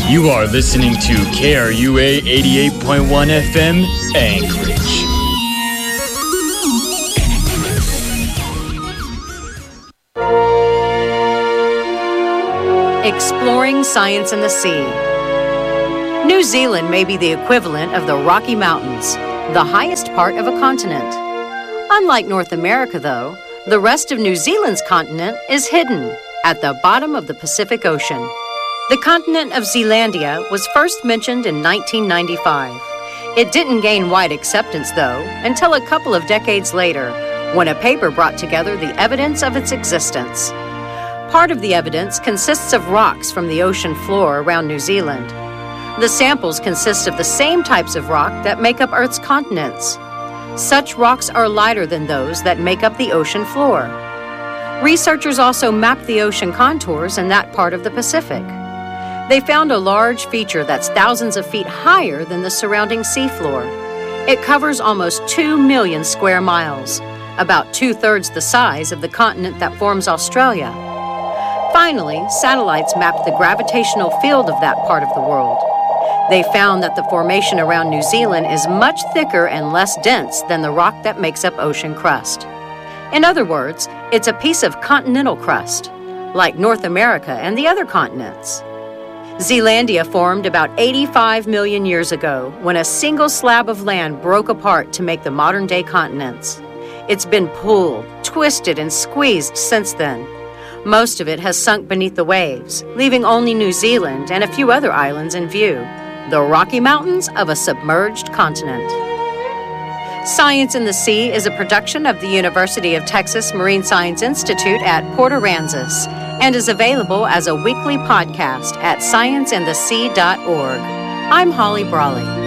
You are listening to KRUA 88.1 FM, Anchorage. Exploring science in the sea. New Zealand may be the equivalent of the Rocky Mountains, the highest part of a continent. Unlike North America, though, the rest of New Zealand's continent is hidden at the bottom of the Pacific Ocean. The continent of Zealandia was first mentioned in 1995. It didn't gain wide acceptance, though, until a couple of decades later, when a paper brought together the evidence of its existence. Part of the evidence consists of rocks from the ocean floor around New Zealand. The samples consist of the same types of rock that make up Earth's continents. Such rocks are lighter than those that make up the ocean floor. Researchers also mapped the ocean contours in that part of the Pacific. They found a large feature that's thousands of feet higher than the surrounding seafloor. It covers almost 2 million square miles, about 2/3 the size of the continent that forms Australia. Finally, satellites mapped the gravitational field of that part of the world. They found that the formation around New Zealand is much thicker and less dense than the rock that makes up ocean crust. In other words, it's a piece of continental crust, like North America and the other continents. Zealandia formed about 85 million years ago when a single slab of land broke apart to make the modern-day continents. It's been pulled, twisted, and squeezed since then. Most of it has sunk beneath the waves, leaving only New Zealand and a few other islands in view, the Rocky Mountains of a submerged continent. Science in the Sea is a production of the University of Texas Marine Science Institute at Port Aransas and is available as a weekly podcast at scienceinthesea.org. I'm Holly Brawley.